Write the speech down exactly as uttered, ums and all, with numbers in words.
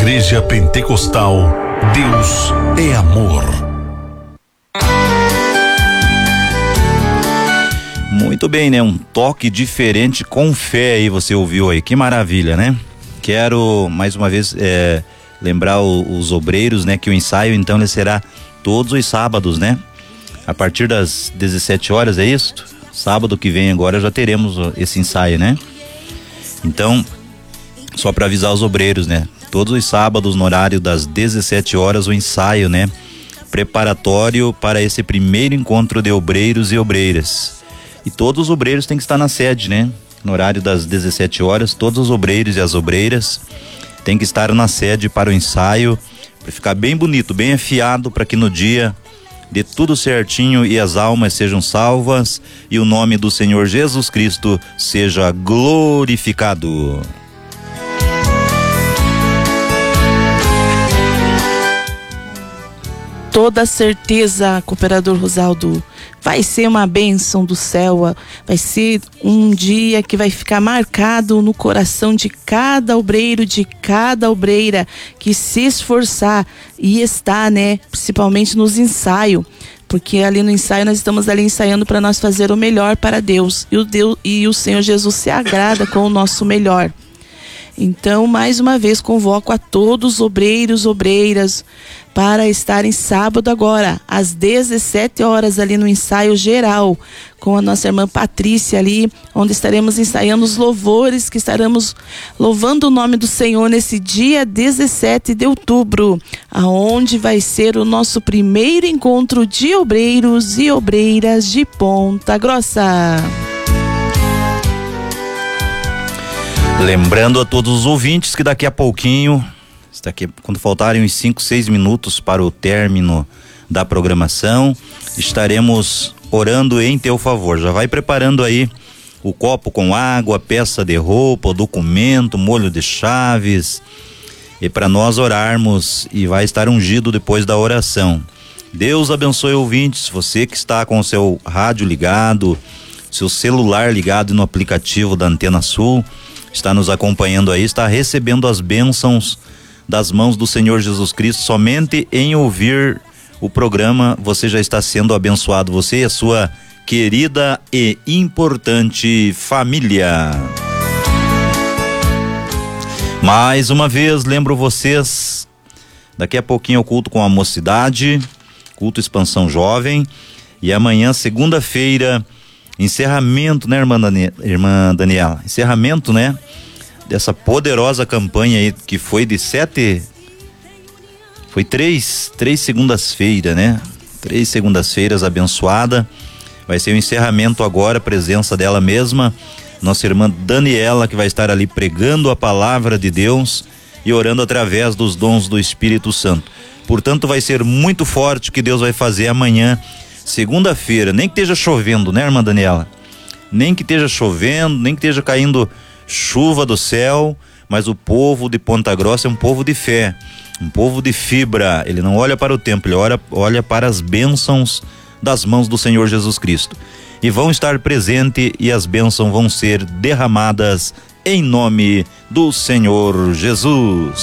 Igreja Pentecostal, Deus é amor. Muito bem, né? Um toque diferente com fé aí, você ouviu aí, que maravilha, né? Quero mais uma vez é, lembrar o, os obreiros, né? Que o ensaio então ele será todos os sábados, né? A partir das dezessete horas, é isso? Sábado que vem agora já teremos esse ensaio, né? Então, só para avisar os obreiros, né? Todos os sábados no horário das dezessete horas o ensaio, né? Preparatório para esse primeiro encontro de obreiros e obreiras. E todos os obreiros têm que estar na sede, né? No horário das dezessete horas, todos os obreiros e as obreiras têm que estar na sede para o ensaio, para ficar bem bonito, bem afiado, para que no dia dê tudo certinho e as almas sejam salvas e o nome do Senhor Jesus Cristo seja glorificado. Toda certeza, cooperador Rosaldo, vai ser uma bênção do céu, vai ser um dia que vai ficar marcado no coração de cada obreiro, de cada obreira que se esforçar e está, né, principalmente nos ensaios, porque ali no ensaio nós estamos ali ensaiando para nós fazer o melhor para Deus, e o Deus e o Senhor Jesus se agrada com o nosso melhor. Então, mais uma vez, convoco a todos os obreiros, obreiras, para estarem sábado agora, às dezessete horas, ali no ensaio geral, com a nossa irmã Patrícia ali, onde estaremos ensaiando os louvores, que estaremos louvando o nome do Senhor nesse dia dezessete de outubro, aonde vai ser o nosso primeiro encontro de obreiros e obreiras de Ponta Grossa. Lembrando a todos os ouvintes que daqui a pouquinho, daqui, quando faltarem uns cinco, seis minutos para o término da programação, estaremos orando em teu favor. Já vai preparando aí o copo com água, peça de roupa, documento, molho de chaves, e para nós orarmos, e vai estar ungido depois da oração. Deus abençoe, ouvintes, você que está com o seu rádio ligado, seu celular ligado no aplicativo da Antena Sul, está nos acompanhando aí, está recebendo as bênçãos das mãos do Senhor Jesus Cristo. Somente em ouvir o programa você já está sendo abençoado, você e a sua querida e importante família. Mais uma vez lembro vocês, daqui a pouquinho o culto com a mocidade, culto Expansão Jovem, e amanhã, segunda-feira, encerramento, né, irmã, Dani, irmã Daniela? Encerramento, né? Dessa poderosa campanha aí, que foi de sete. Foi três, três segundas-feiras, né? Três segundas-feiras abençoada. Vai ser o encerramento agora, a presença dela mesma, nossa irmã Daniela, que vai estar ali pregando a palavra de Deus e orando através dos dons do Espírito Santo. Portanto, vai ser muito forte o que Deus vai fazer amanhã, segunda-feira, nem que esteja chovendo, né, irmã Daniela? Nem que esteja chovendo, nem que esteja caindo chuva do céu, mas o povo de Ponta Grossa é um povo de fé, um povo de fibra. Ele não olha para o tempo, ele olha, olha para as bênçãos das mãos do Senhor Jesus Cristo. E vão estar presentes e as bênçãos vão ser derramadas em nome do Senhor Jesus.